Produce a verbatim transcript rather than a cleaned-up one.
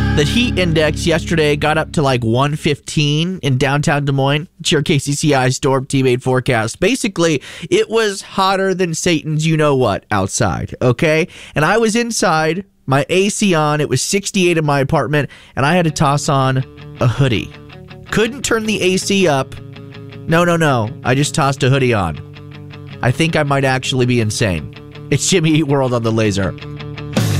The heat index yesterday got up to like one fifteen in downtown Des Moines. It's your K C C I Storm Team forecast. Basically, it was hotter than Satan's you-know-what outside, okay? And I was inside, my A C on, it was sixty-eight in my apartment, and I had to toss on a hoodie. Couldn't turn the A C up. No, no, no. I just tossed a hoodie on. I think I might actually be insane. It's Jimmy Eat World on the Laser.